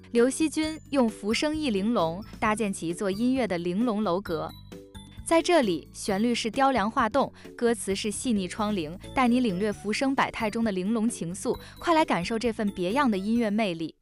刘惜君用浮生忆玲珑搭建起一座音乐的玲珑楼阁。在这里，旋律是雕梁画栋，歌词是细腻窗棂，带你领略浮生百态中的玲珑情愫。快来感受这份别样的音乐魅力！